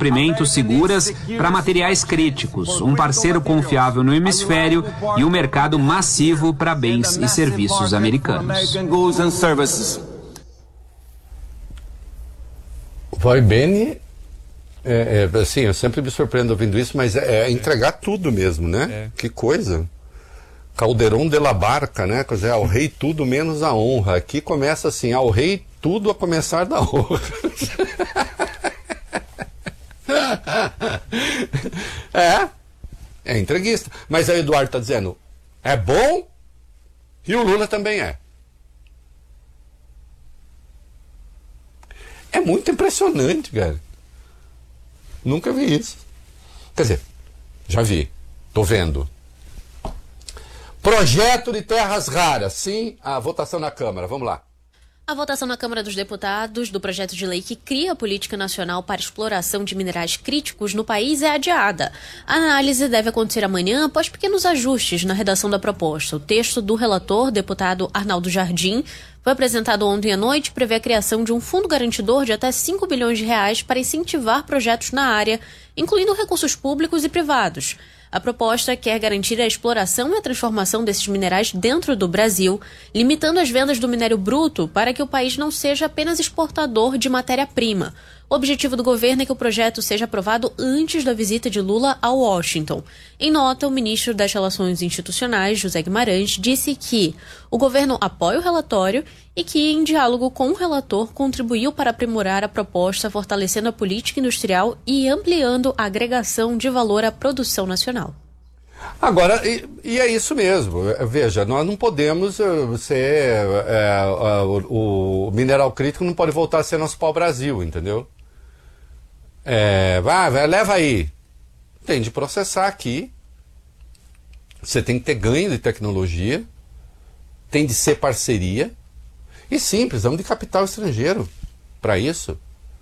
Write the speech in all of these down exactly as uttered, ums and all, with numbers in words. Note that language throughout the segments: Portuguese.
suprimentos seguras para materiais críticos, um parceiro confiável no hemisfério e um mercado massivo para bens e serviços americanos. Vai bem, é, é, assim, eu sempre me surpreendo ouvindo isso, mas é, é entregar tudo mesmo, né? É. Que coisa. Caldeirão de la Barca, né? Quer dizer, ao rei tudo menos a honra. Aqui começa assim, ao rei tudo a começar da honra. é, é entreguista. Mas aí o Eduardo está dizendo, é bom e o Lula também é. É muito impressionante, cara. Nunca vi isso. Quer dizer, já vi, tô vendo. Projeto de terras raras, sim, a votação na Câmara, vamos lá. A votação na Câmara dos Deputados do projeto de lei que cria a política nacional para exploração de minerais críticos no país é adiada. A análise deve acontecer amanhã após pequenos ajustes na redação da proposta. O texto do relator, deputado Arnaldo Jardim, foi apresentado ontem à noite e prevê a criação de um fundo garantidor de até cinco bilhões de reais para incentivar projetos na área, incluindo recursos públicos e privados. A proposta quer garantir a exploração e a transformação desses minerais dentro do Brasil, limitando as vendas do minério bruto para que o país não seja apenas exportador de matéria-prima. O objetivo do governo é que o projeto seja aprovado antes da visita de Lula a Washington. Em nota, o ministro das Relações Institucionais, José Guimarães, disse que o governo apoia o relatório e que, em diálogo com o relator, contribuiu para aprimorar a proposta, fortalecendo a política industrial e ampliando a agregação de valor à produção nacional. Agora, e, e é isso mesmo. Veja, nós não podemos ser... É, o, o mineral crítico não pode voltar a ser nosso pau-brasil, entendeu? É, vai, vai, leva aí. Tem de processar aqui. Você tem que ter ganho de tecnologia. Tem de ser parceria. E sim, precisamos de capital estrangeiro para isso.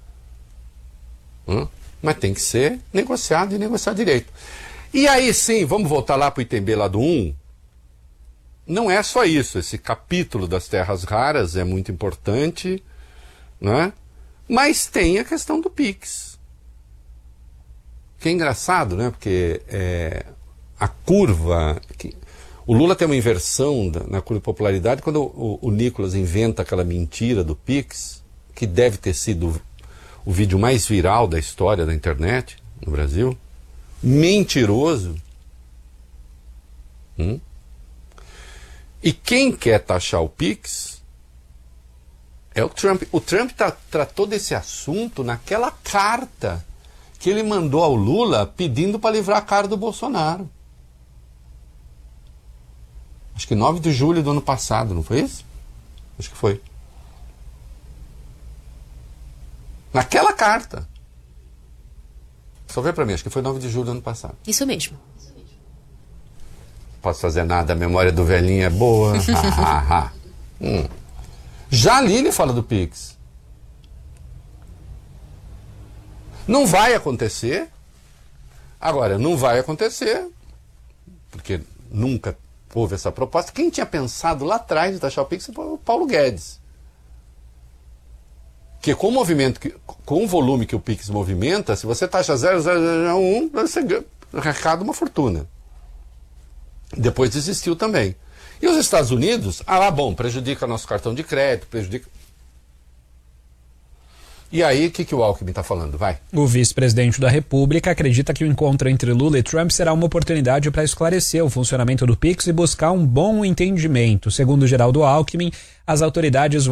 Hum? Mas tem que ser negociado e negociar direito. E aí sim, vamos voltar lá para o Itembê lá do um. Não é só isso. Esse capítulo das terras raras é muito importante, né? Mas tem a questão do Pix. Que é engraçado, né? Porque é, a curva... Que, o Lula tem uma inversão da, na curva de popularidade quando o, o, o Nicolas inventa aquela mentira do Pix, que deve ter sido o, o vídeo mais viral da história da internet no Brasil. Mentiroso. Hum? E quem quer taxar o Pix é o Trump. O Trump tá, tratou desse assunto naquela carta que ele mandou ao Lula pedindo para livrar a cara do Bolsonaro. Acho que nove de julho do ano passado, não foi isso? Acho que foi. Naquela carta. Só vê para mim, acho que foi nove de julho do ano passado. Isso mesmo. Posso fazer nada, a memória do velhinho é boa. hum. Já ali ele fala do Pix. Não vai acontecer. Agora, não vai acontecer, porque nunca houve essa proposta. Quem tinha pensado lá atrás de taxar o Pix foi o Paulo Guedes. Que com o movimento, que, com o volume que o Pix movimenta, se você taxa zero vírgula zero zero um, você arrecada uma fortuna. Depois desistiu também. E os Estados Unidos, ah lá, bom, prejudica nosso cartão de crédito, prejudica... E aí, o que, que o Alckmin está falando? Vai. O vice-presidente da República acredita que o encontro entre Lula e Trump será uma oportunidade para esclarecer o funcionamento do Pix e buscar um bom entendimento. Segundo Geraldo Alckmin, as autoridades